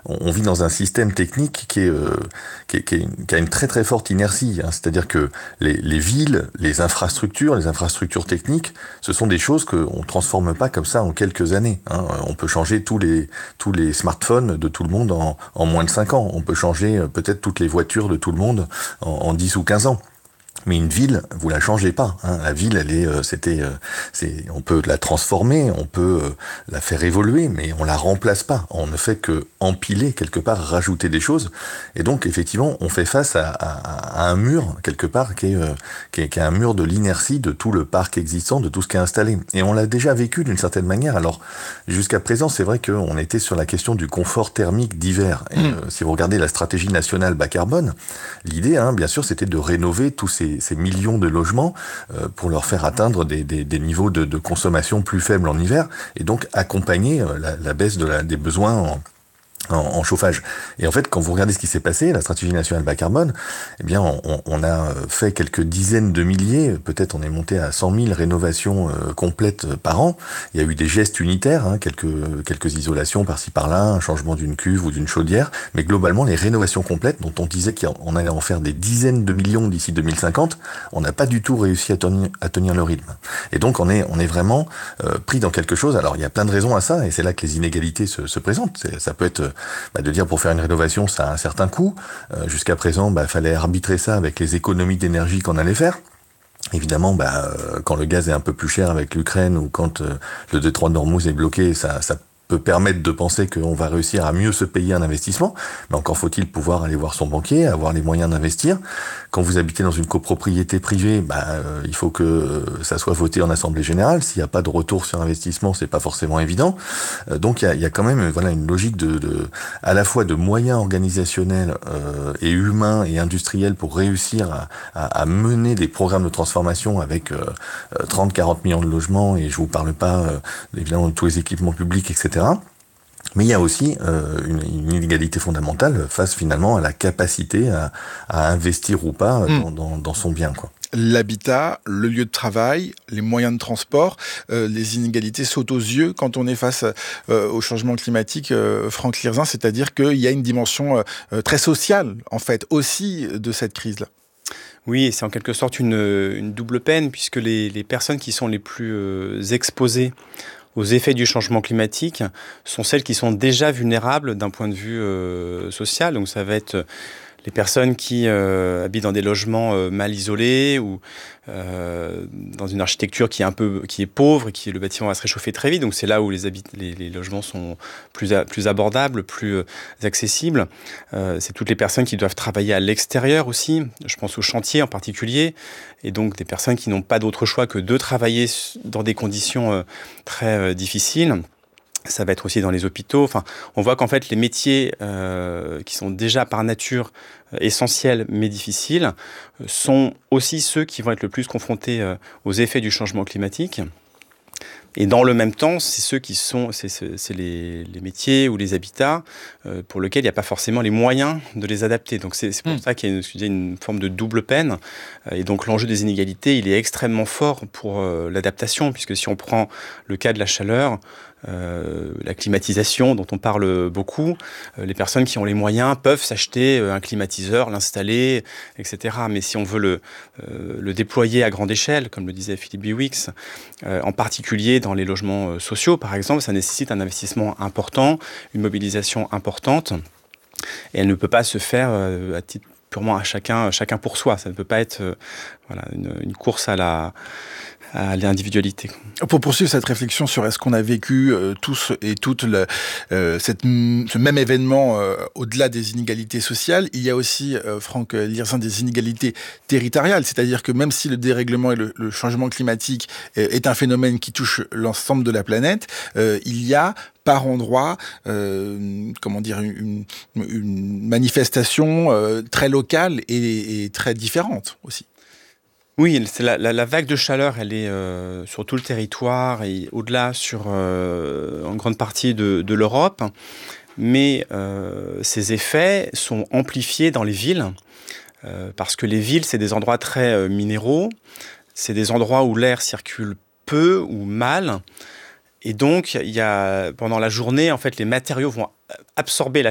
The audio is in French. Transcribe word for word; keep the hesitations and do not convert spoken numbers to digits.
on, on vit dans un système technique qui est, euh, qui, est, qui, est une, qui a une très très forte inertie. Hein. C'est-à-dire que les, les villes, les infrastructures, les infrastructures techniques, ce sont des choses qu'on ne transforme pas comme ça en quelques années. Hein. On peut changer tous les tous les smartphones de tout le monde en, en moins de cinq ans. On peut changer euh, peut-être toutes les voitures de tout le monde en, en dix ou quinze ans. Mais une ville, vous la changez pas. Hein. La ville, elle est, euh, c'était, euh, c'est, on peut la transformer, on peut euh, la faire évoluer, mais on la remplace pas. On ne fait que empiler quelque part, rajouter des choses. Et donc, effectivement, on fait face à, à, à un mur quelque part qui est, euh, qui est, qui est un mur de l'inertie de tout le parc existant, de tout ce qui est installé. Et on l'a déjà vécu d'une certaine manière. Alors, jusqu'à présent, c'est vrai qu'on était sur la question du confort thermique d'hiver. Et, euh, si vous regardez la stratégie nationale bas carbone, l'idée, hein, bien sûr, c'était de rénover tous ces ces millions de logements euh, pour leur faire atteindre des, des, des niveaux de, de consommation plus faibles en hiver et donc accompagner euh, la, la baisse de la, des besoins en, en, en chauffage. Et en fait, quand vous regardez ce qui s'est passé, la stratégie nationale bas carbone, eh bien, on, on a fait quelques dizaines de milliers, peut-être on est monté à cent mille rénovations euh, complètes par an. Il y a eu des gestes unitaires, hein, quelques quelques isolations par-ci par-là, un changement d'une cuve ou d'une chaudière, mais globalement, les rénovations complètes, dont on disait qu'on allait en faire des dizaines de millions d'ici deux mille cinquante, on n'a pas du tout réussi à tenir, à tenir le rythme. Et donc, on est on est vraiment euh, pris dans quelque chose. Alors, il y a plein de raisons à ça, et c'est là que les inégalités se, se présentent. C'est, ça peut être Bah de dire pour faire une rénovation, ça a un certain coût. Euh, jusqu'à présent, bah, fallait arbitrer ça avec les économies d'énergie qu'on allait faire. Évidemment, bah, euh, quand le gaz est un peu plus cher avec l'Ukraine ou quand euh, le détroit d'Ormuz est bloqué, ça, ça peut permettre de penser qu'on va réussir à mieux se payer un investissement. Mais encore faut-il pouvoir aller voir son banquier, avoir les moyens d'investir. Quand vous habitez dans une copropriété privée, bah, euh, il faut que ça soit voté en assemblée générale. S'il n'y a pas de retour sur investissement, c'est pas forcément évident. Euh, donc il y a, y a quand même voilà une logique de, de à la fois de moyens organisationnels euh, et humains et industriels pour réussir à, à, à mener des programmes de transformation avec euh, trente à quarante millions de logements. Et je vous parle pas euh, évidemment de tous les équipements publics, et cetera. Mais il y a aussi euh, une, une inégalité fondamentale face finalement à la capacité à, à investir ou pas dans, mmh. dans, dans son bien, quoi. L'habitat, le lieu de travail, les moyens de transport, euh, les inégalités sautent aux yeux quand on est face euh, au changement climatique, euh, Franck Lirzin, c'est-à-dire qu'il y a une dimension euh, très sociale, en fait, aussi de cette crise-là. Oui, et c'est en quelque sorte une, une double peine, puisque les, les personnes qui sont les plus euh, exposées aux effets du changement climatique sont celles qui sont déjà vulnérables d'un point de vue euh, social. Donc ça va être les personnes qui euh, habitent dans des logements euh, mal isolés ou euh, dans une architecture qui est un peu qui est pauvre et qui le bâtiment va se réchauffer très vite. Donc c'est là où les, habit- les, les logements sont plus a- plus abordables, plus euh, accessibles. Euh, c'est toutes les personnes qui doivent travailler à l'extérieur aussi. Je pense aux chantiers en particulier, et donc des personnes qui n'ont pas d'autre choix que de travailler dans des conditions euh, très euh, difficiles. Ça va être aussi dans les hôpitaux. Enfin, on voit qu'en fait, les métiers euh, qui sont déjà par nature euh, essentiels mais difficiles euh, sont aussi ceux qui vont être le plus confrontés euh, aux effets du changement climatique. Et dans le même temps, c'est ceux qui sont, c'est, c'est, c'est les, les métiers ou les habitats euh, pour lesquels il n'y a pas forcément les moyens de les adapter. Donc c'est, c'est pour mmh. ça qu'il y a une, une forme de double peine. Et donc l'enjeu des inégalités, il est extrêmement fort pour euh, l'adaptation, puisque si on prend le cas de la chaleur, Euh, la climatisation dont on parle beaucoup, euh, les personnes qui ont les moyens peuvent s'acheter euh, un climatiseur, l'installer, et cetera. Mais si on veut le, euh, le déployer à grande échelle, comme le disait Philippe Biwix, euh, en particulier dans les logements euh, sociaux, par exemple, ça nécessite un investissement important, une mobilisation importante, et elle ne peut pas se faire euh, à titre purement à chacun, chacun pour soi. Ça ne peut pas être euh, voilà, une, une course à la à l'individualité. Pour poursuivre cette réflexion sur est-ce qu'on a vécu euh, tous et toutes le, euh, cette, ce même événement euh, au-delà des inégalités sociales, il y a aussi, euh, Franck Lirzin, des inégalités territoriales, c'est-à-dire que même si le dérèglement et le, le changement climatique est, est un phénomène qui touche l'ensemble de la planète, euh, il y a par endroit, euh, comment dire, une, une manifestation euh, très locale et, et très différente aussi. Oui, c'est la, la, la vague de chaleur, elle est euh, sur tout le territoire et au-delà sur euh, en grande partie de, de l'Europe, mais euh, ces effets sont amplifiés dans les villes, euh, parce que les villes, c'est des endroits très euh, minéraux, c'est des endroits où l'air circule peu ou mal, et donc il y a, pendant la journée, en fait, les matériaux vont absorber la